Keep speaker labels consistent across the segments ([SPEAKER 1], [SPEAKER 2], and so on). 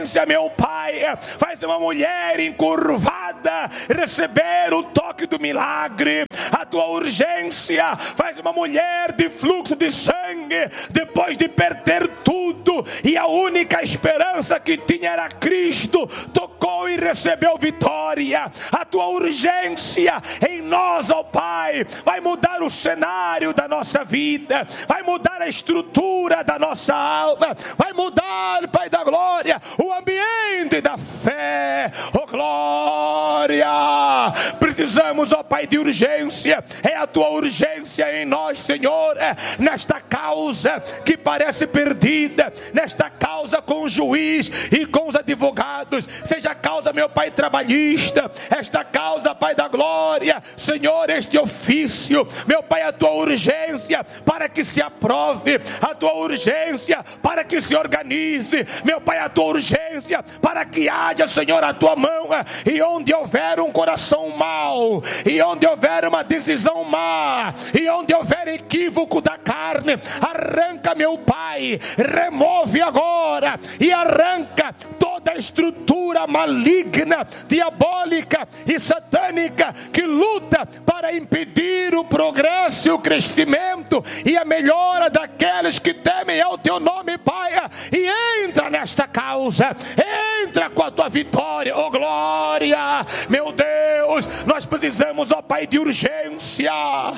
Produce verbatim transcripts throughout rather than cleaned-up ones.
[SPEAKER 1] meu Pai, faz uma mulher encurvada receber o toque do milagre. A tua urgência faz uma mulher de fluxo de sangue, depois de perder tudo e a única esperança que tinha era Cristo, tocou e recebeu vitória. A tua urgência em nós, ó Pai, vai mudar o cenário da nossa vida, vai mudar a estrutura da nossa alma, vai mudar, Pai da glória, o ambiente da fé. Oh glória, precisamos, ó Pai, de urgência. É a tua urgência em nós, Senhor, é, nesta causa que parece perdida, nesta causa com o juiz e com os advogados, seja a causa, meu Pai, trabalhista, esta causa, Pai da glória, Senhor, este ofício, meu Pai, a tua urgência para que se aprove, a tua urgência para que se organize, meu Pai, a tua urgência para que haja, Senhor, a tua mão, e onde houver um coração mau, e onde houver uma decisão má, e onde houver equívoco da carne, arranca, meu Pai, remove agora e arranca toda a estrutura maligna, diabólica e satânica que luta para impedir o progresso e o crescimento e a melhora daqueles que temem ao teu nome, Pai. E entra nesta causa, entra com a tua vitória, oh glória, meu Deus, nós precisamos, ó Pai, de urgência.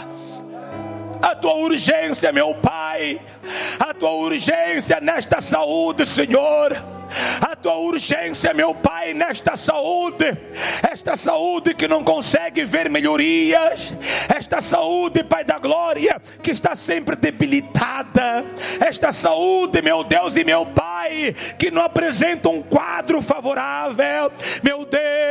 [SPEAKER 1] A tua urgência, meu Pai, a tua urgência nesta saúde, Senhor. A tua urgência, meu Pai, nesta saúde, esta saúde que não consegue ver melhorias, esta saúde, Pai da glória, que está sempre debilitada, esta saúde, meu Deus e meu Pai, que não apresenta um quadro favorável. Meu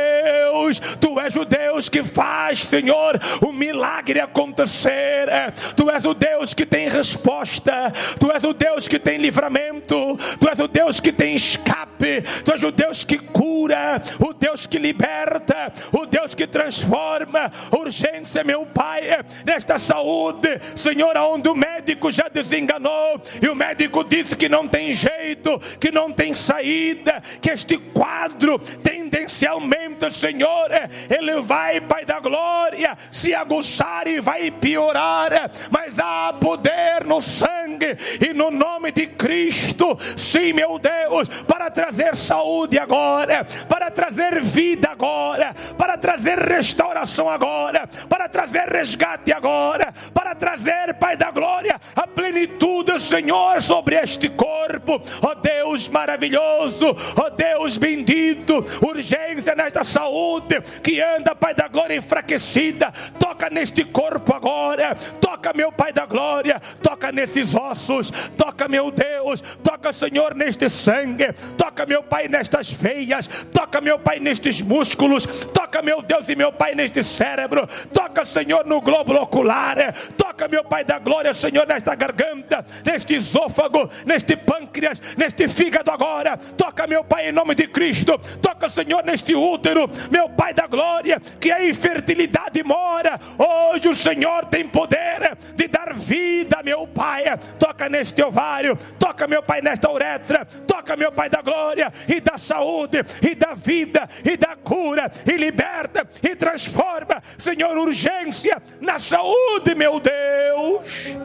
[SPEAKER 1] Deus, Tu és o Deus que faz, Senhor, o milagre acontecer. Tu és o Deus que tem resposta, Tu és o Deus que tem livramento, Tu és o Deus que tem escape, Tu és o Deus que cura, o Deus que liberta, o Deus que transforma. Urgência, meu Pai, nesta saúde, Senhor, onde o médico já desenganou e o médico disse que não tem jeito, que não tem saída, que este quadro tendencialmente, Senhor, ele vai, Pai da glória, se aguçar e vai piorar, mas há poder no sangue e no nome de Cristo, sim, meu Deus, para trazer saúde agora, para trazer vida agora, para trazer restauração agora, para trazer resgate agora, para trazer, Pai da glória, a plenitude, Senhor, sobre este corpo. Ó Deus maravilhoso, ó Deus bendito, urgência nesta saúde que anda, Pai da glória, enfraquecida. Toca neste corpo agora, toca, meu Pai da glória, toca nesses ossos, toca, meu Deus, toca, Senhor, neste sangue, toca, meu Pai, nestas veias, toca, meu Pai, nestes músculos, toca, meu Deus e meu Pai, neste cérebro, toca, Senhor, no globo ocular, toca, meu Pai da glória, Senhor, nesta garganta, neste esôfago, neste pâncreas, neste fígado agora, toca, meu Pai, em nome de Cristo, toca, Senhor, neste útero, meu Pai da glória, que a infertilidade mora. Hoje o Senhor tem poder de dar vida, meu Pai, toca neste ovário, toca, meu Pai, nesta uretra, toca, meu Pai da glória, e da saúde, e da vida, e da cura, e liberta, e transforma, Senhor, urgência na saúde, meu Deus.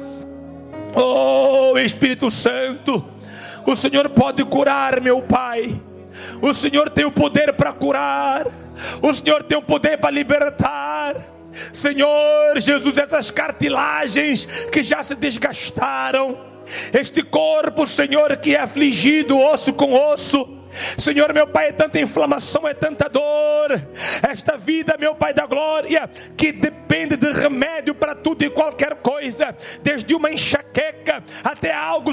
[SPEAKER 1] Oh Espírito Santo, o Senhor pode curar, meu Pai, o Senhor tem o poder para curar, o Senhor tem o poder para libertar. Senhor Jesus, essas cartilagens que já se desgastaram, este corpo, Senhor, que é afligido osso com osso, Senhor, meu Pai, é tanta inflamação, é tanta dor, esta vida, meu Pai da glória, que depende de remédio para tudo e qualquer coisa, desde uma enxaqueca até algo,